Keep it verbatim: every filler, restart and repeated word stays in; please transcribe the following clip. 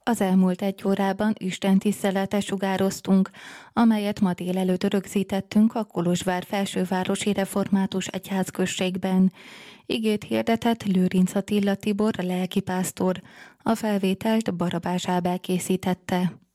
Az elmúlt egy órában istentiszteletet sugároztunk, amelyet ma délelőtt rögzítettünk a Kolozsvár felsővárosi református egyházközségben. Igét hirdetett Lőrinc Attila Tibor lelkipásztor. A felvételt Barabás Ábel készítette.